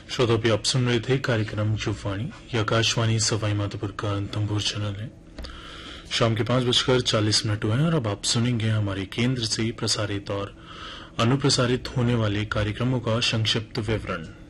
श्रोता भी आप सुन रहे थे कार्यक्रम युवाणी। ये आकाशवाणी सवाई माधोपुर का तंबूर चैनल है। शाम के 5:40 हुए हैं और अब आप सुनेंगे हमारे केंद्र से प्रसारित और अनुप्रसारित होने वाले कार्यक्रमों का संक्षिप्त विवरण।